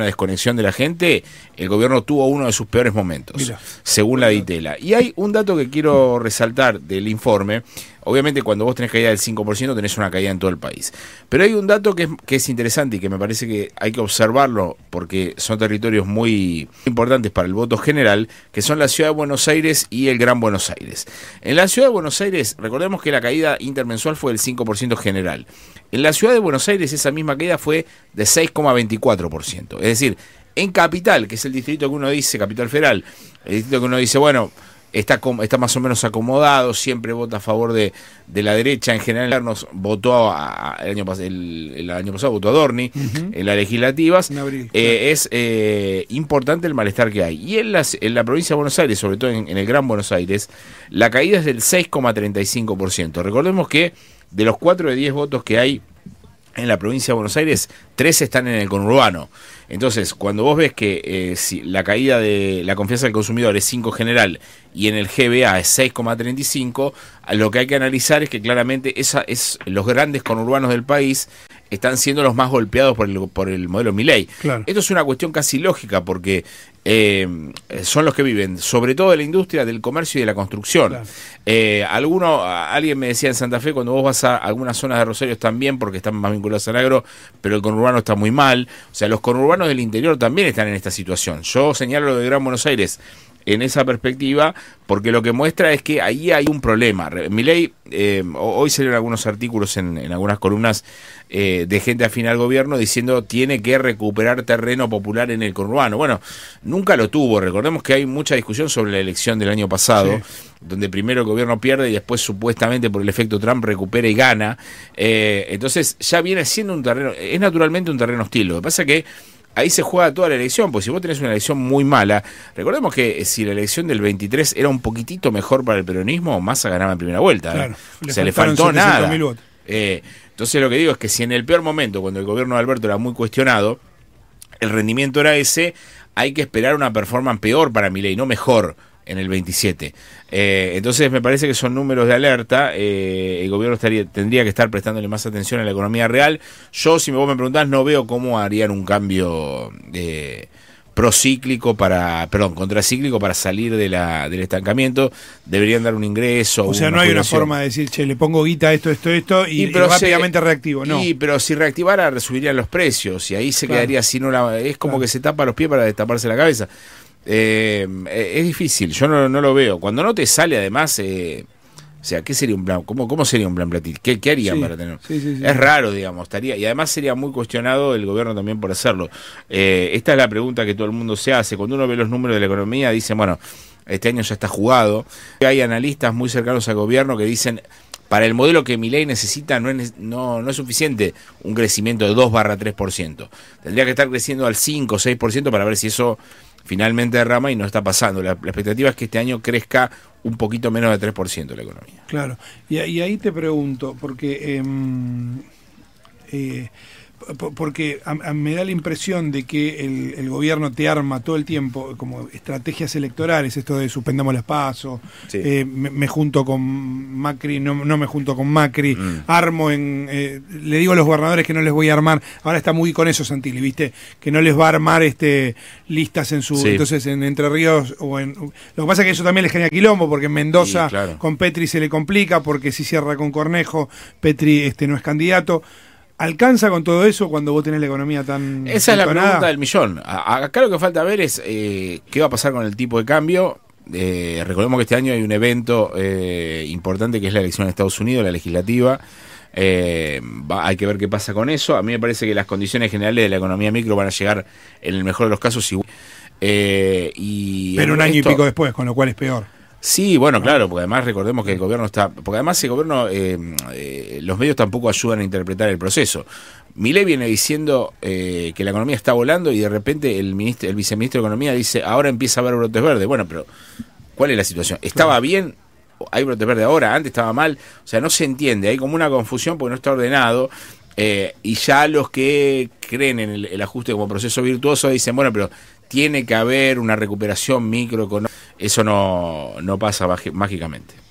una desconexión de la gente, el gobierno tuvo uno de sus peores momentos, Mira, según la Ditela. Y hay un dato que quiero resaltar del informe. Obviamente cuando vos tenés caída del 5% tenés una caída en todo el país. Pero hay un dato que es interesante y que me parece que hay que observarlo porque son territorios muy importantes para el voto general, que son la Ciudad de Buenos Aires y el Gran Buenos Aires. En la Ciudad de Buenos Aires, recordemos que la caída intermensual fue del 5% general. En la Ciudad de Buenos Aires esa misma caída fue de 6,24%. Es decir, en Capital, que es el distrito que uno dice, Capital Federal, el distrito que uno dice, bueno, está más o menos acomodado, siempre vota a favor de la derecha, en general nos votó el año pasado votó a Dorni en las legislativas, en abril, claro. Es importante el malestar que hay. Y en la provincia de Buenos Aires, sobre todo en el Gran Buenos Aires, la caída es del 6,35%. Recordemos que de los 4 de 10 votos que hay en la provincia de Buenos Aires, 3 están en el conurbano. Entonces, cuando vos ves que si la caída de la confianza del consumidor es 5 general y en el GBA es 6,35, lo que hay que analizar es que claramente los grandes conurbanos del país están siendo los más golpeados por el modelo Milei. Claro. Esto es una cuestión casi lógica porque son los que viven, sobre todo de la industria, del comercio y de la construcción. Claro. Alguien me decía en Santa Fe, cuando vos vas a algunas zonas de Rosario están bien porque están más vinculados al agro, pero el conurbano está muy mal. O sea, los conurbanos del interior también están en esta situación. Yo señalo lo de Gran Buenos Aires en esa perspectiva, porque lo que muestra es que ahí hay un problema. Milei, hoy salieron algunos artículos en algunas columnas de gente afín al gobierno diciendo tiene que recuperar terreno popular en el conurbano. Bueno, nunca lo tuvo. Recordemos que hay mucha discusión sobre la elección del año pasado, sí, donde primero el gobierno pierde y después supuestamente por el efecto Trump recupera y gana. Entonces ya viene siendo un terreno, es naturalmente un terreno hostil. Lo que pasa es que ahí se juega toda la elección, porque si vos tenés una elección muy mala, recordemos que si la elección del 23 era un poquitito mejor para el peronismo, Massa ganaba en primera vuelta. Claro, le faltó nada. Entonces lo que digo es que si en el peor momento, cuando el gobierno de Alberto era muy cuestionado, el rendimiento era ese, hay que esperar una performance peor para Milei, no mejor en el 27. Entonces me parece que son números de alerta. El gobierno tendría que estar prestándole más atención a la economía real. Yo, si vos me preguntás, no veo cómo harían un cambio contracíclico para salir del estancamiento. Deberían dar un ingreso. O sea, no hay una forma de decir, che, le pongo guita a esto y rápidamente reactivo, ¿no? Sí, pero si reactivara, subirían los precios y ahí se quedaría sin es como que se tapa los pies para destaparse la cabeza. Es difícil, yo no lo veo. Cuando no te sale, además, o sea, ¿qué sería un plan? ¿Cómo sería un plan Platil? ¿Qué harían para tener? Sí. Es raro, digamos, y además sería muy cuestionado el gobierno también por hacerlo. Esta es la pregunta que todo el mundo se hace. Cuando uno ve los números de la economía, dicen, bueno, este año ya está jugado. Hay analistas muy cercanos al gobierno que dicen, para el modelo que Milei necesita no es suficiente un crecimiento de 2-3%. Tendría que estar creciendo al 5 o 6% para ver si eso finalmente derrama y no está pasando. La expectativa es que este año crezca un poquito menos de 3% la economía. Claro, y ahí te pregunto, porque me da la impresión de que el gobierno te arma todo el tiempo como estrategias electorales, esto de suspendamos las PASO, sí, me junto con Macri, no me junto con Macri, armo le digo a los gobernadores que no les voy a armar, ahora está muy con eso Santilli, ¿viste? Que no les va a armar listas en su, sí, entonces en Entre Ríos lo que pasa es que eso también les genera quilombo, porque en Mendoza, sí, claro, con Petri se le complica, porque si cierra con Cornejo, Petri no es candidato. ¿Alcanza con todo eso cuando vos tenés la economía tan... Esa es la pregunta del millón. Acá lo que falta ver es qué va a pasar con el tipo de cambio. Recordemos que este año hay un evento importante que es la elección en Estados Unidos, la legislativa. Hay que ver qué pasa con eso. A mí me parece que las condiciones generales de la economía micro van a llegar, en el mejor de los casos, igual. Pero un año y pico después, con lo cual es peor. Sí, bueno, claro, porque además recordemos que el gobierno porque además el gobierno, los medios tampoco ayudan a interpretar el proceso. Milei viene diciendo que la economía está volando y de repente el viceministro de Economía dice, ahora empieza a haber brotes verdes. Bueno, pero ¿cuál es la situación? ¿Estaba bien? ¿Hay brotes verdes ahora? ¿Antes estaba mal? O sea, no se entiende, hay como una confusión porque no está ordenado. Y ya los que creen en el ajuste como proceso virtuoso dicen, bueno, pero tiene que haber una recuperación microeconómica. Eso no pasa mágicamente.